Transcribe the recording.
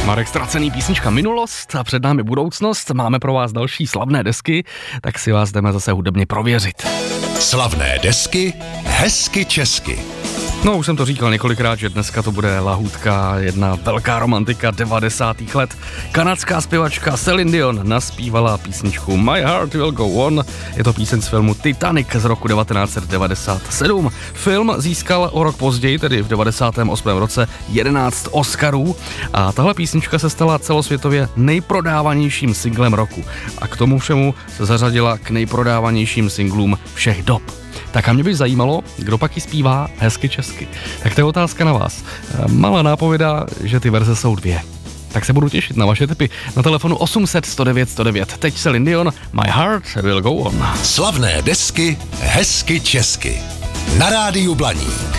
Marek Ztracený, písnička Minulost a před námi budoucnost. Máme pro vás další slavné desky, tak si vás jdeme zase hudebně prověřit. Slavné desky, hezky česky. No, už jsem to říkal několikrát, že dneska to bude lahůdka, jedna velká romantika 90. let. Kanadská zpěvačka Celine Dion naspívala písničku My Heart Will Go On. Je to píseň z filmu Titanic z roku 1997. Film získal o rok později, tedy v 98. roce, 11 Oscarů a tahle písnička se stala celosvětově nejprodávanějším singlem roku. A k tomu všemu se zařadila k nejprodávanějším singlům všech dob. Tak a mě by zajímalo, kdo pak ji zpívá hezky česky. Tak to je otázka na vás. Malá nápověda, že ty verze jsou dvě. Tak se budu těšit na vaše tipy na telefonu 800 109 109. Teď Celine Dion, My Heart Will Go On. Slavné desky, hezky česky. Na rádiu Blaník.